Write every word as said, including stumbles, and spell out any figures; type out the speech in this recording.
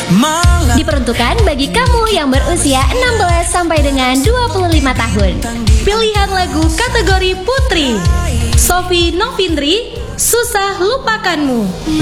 Diperuntukkan bagi kamu yang berusia enam belas sampai dengan dua puluh lima tahun. Pilihan lagu kategori putri, Sophie Novindri, Susah Lupakanmu.